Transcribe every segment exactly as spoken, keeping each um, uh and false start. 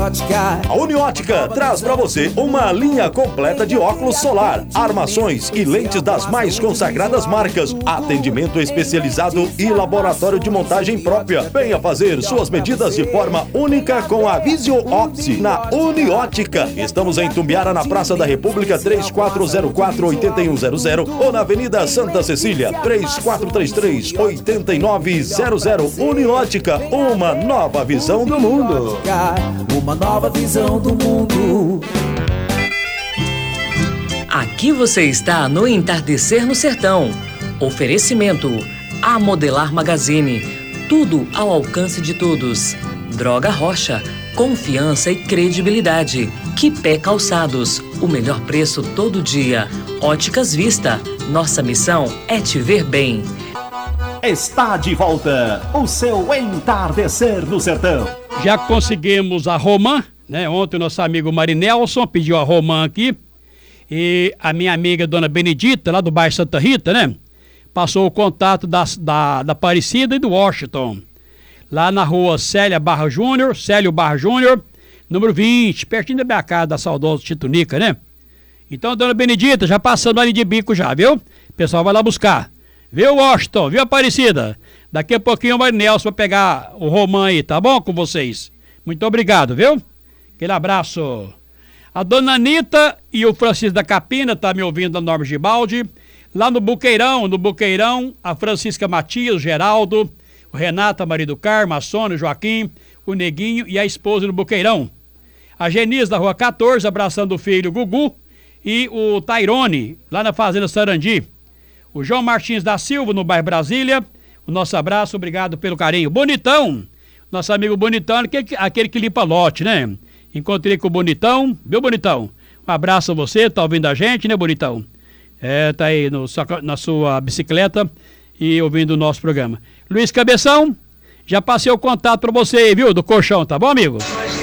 A Uniótica traz para você uma linha completa de óculos solar, armações e lentes das mais consagradas marcas, atendimento especializado e laboratório de montagem própria. Venha fazer suas medidas de forma única com a Visio Opti na Uniótica. Estamos em Tumbiara, na Praça da República, três quatro zero quatro, oito um zero zero, ou na Avenida Santa Cecília, três quatro três três, oito nove zero zero. Uniótica, uma nova visão do mundo. Uma nova visão do mundo. Aqui você está no Entardecer no Sertão. Oferecimento A Modelar Magazine. Tudo ao alcance de todos. Droga Rocha. Confiança e credibilidade. Quipé Calçados. O melhor preço todo dia. Óticas Vista. Nossa missão é te ver bem. Está de volta o seu Entardecer no Sertão. Já conseguimos a romã, né? Ontem o nosso amigo Marinelson pediu a romã aqui. E a minha amiga Dona Benedita, lá do bairro Santa Rita, né? Passou o contato da, da, da Aparecida e do Washington. Lá na rua Célia Barra Júnior, Célio Barra Júnior, número vinte, pertinho da minha casa, da saudosa Titunica, né? Então, Dona Benedita, já passando ali de bico já, viu? O pessoal vai lá buscar. Viu, Washington? Viu, Aparecida? Daqui a pouquinho o Marinelson vai pegar o romã aí, tá bom com vocês? Muito obrigado, viu? Aquele abraço. A Dona Anitta e o Francisco da Capina tá me ouvindo, da Norma Gibaldi. Lá no Buqueirão, no Buqueirão, a Francisca Matias, o Geraldo, o Renato, a Maria do Carmo, a Sônia, o Joaquim, o Neguinho e a esposa no Buqueirão. A Genise da Rua quatorze, abraçando o filho Gugu, e o Tairone, lá na Fazenda Sarandi. O João Martins da Silva, no bairro Brasília. O nosso abraço, obrigado pelo carinho. Bonitão, nosso amigo Bonitão, aquele, aquele que limpa lote, né? Encontrei com o Bonitão, viu, Bonitão? Um abraço a você, tá ouvindo a gente, né, Bonitão? É, tá aí no, na sua bicicleta e ouvindo o nosso programa. Luiz Cabeção, já passei o contato pra você, viu, do colchão, tá bom, amigo?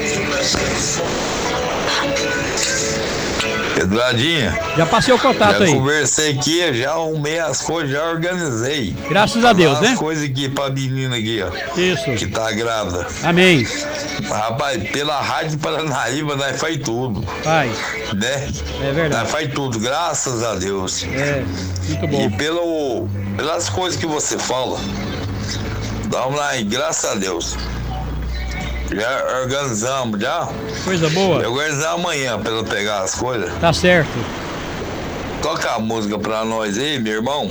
Eduardinho, já passei o contato já aí. Já conversei aqui, já arrumei as coisas, já organizei. Graças a Deus, as né? As coisas aqui pra menina aqui, ó. Isso. Que tá grávida. Amém. Rapaz, pela Rádio Paranaíba, nós faz tudo. Faz. Né? É verdade. Nós faz tudo, graças a Deus. É, muito bom. E pelo, pelas coisas que você fala, vamos lá aí, graças a Deus. Já organizamos, já? Coisa boa. Eu vou organizar amanhã pra eu pegar as coisas. Tá certo. Toca a música pra nós aí, meu irmão.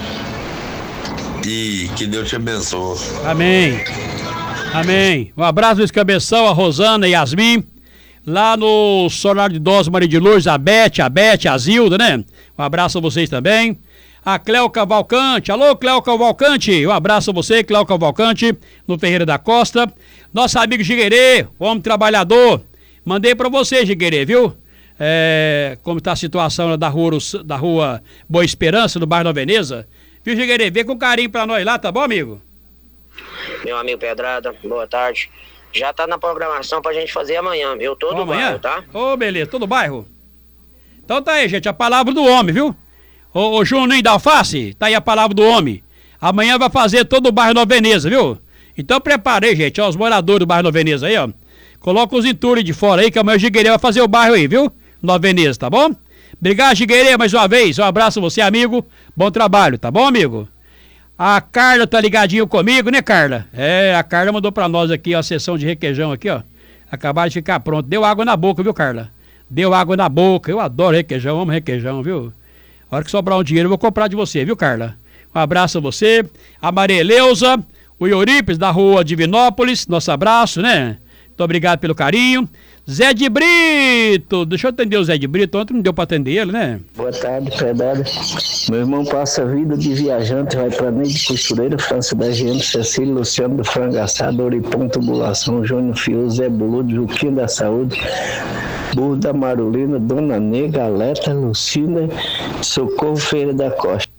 E que Deus te abençoe. Amém. Amém. Um abraço, Luiz Cabeção, a Rosana e a Yasmin. Lá no Solar de Idosos Maria de Lourdes, a Bete, a Bete, a Zilda, né? Um abraço a vocês também. A Cléo Cavalcante. Alô, Cléo Cavalcante. Um abraço a você, Cléo Cavalcante, no Ferreira da Costa. Nosso amigo Giguerê, homem trabalhador. Mandei pra você, Giguerê, viu? É, como tá a situação da rua, da rua Boa Esperança, no bairro da Veneza. Viu, Giguerê? Vê com carinho pra nós lá, tá bom, amigo? Meu amigo Pedrada, boa tarde. Já tá na programação pra gente fazer amanhã, viu? Todo amanhã? bairro, tá? Ô, beleza, todo bairro. Então tá aí, gente, a palavra do homem, viu? Ô, ô Juninho da Alface, tá aí a palavra do homem. Amanhã vai fazer todo o bairro Nova Veneza, viu? Então preparei, gente, ó, os moradores do bairro Nova Veneza aí, ó. Coloca os entulhos de fora aí, que amanhã o Giguerê vai fazer o bairro aí, viu? Nova Veneza, tá bom? Obrigado, Giguerê, mais uma vez. Um abraço a você, amigo. Bom trabalho, tá bom, amigo? A Carla tá ligadinho comigo, né, Carla? É, a Carla mandou pra nós aqui, ó, a sessão de requeijão aqui, ó. Acabaram de ficar pronto. Deu água na boca, viu, Carla? Deu água na boca. Eu adoro requeijão, amo requeijão, viu? A hora que sobrar um dinheiro eu vou comprar de você, viu, Carla? Um abraço a você. A Maria Eleusa, o Eurípides da rua Divinópolis, nosso abraço, né? Muito obrigado pelo carinho. Zé de Brito, deixa eu atender o Zé de Brito, ontem não deu pra atender ele, né? Boa tarde, Pedrada. Meu irmão passa a vida de viajante, vai pra Neide Costureira, França da Giane, Cecília, Luciano do Frango Assado, Oripão Tubulação, Júnior Fio, Zé Boludo, Juquinho da Saúde, Burro da Marulina, Dona Nega, Aleta, Lucina, Socorro Feira da Costa.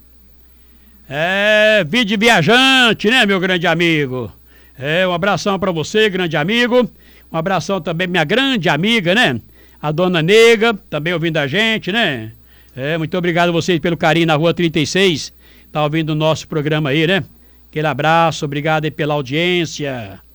É, vida de viajante, né, meu grande amigo? É, um abração pra você, grande amigo. Um abração também minha grande amiga, né? A Dona Nega, também ouvindo a gente, né? É, muito obrigado a vocês pelo carinho na rua trinta e seis. Tá ouvindo o nosso programa aí, né? Aquele abraço, obrigado aí pela audiência.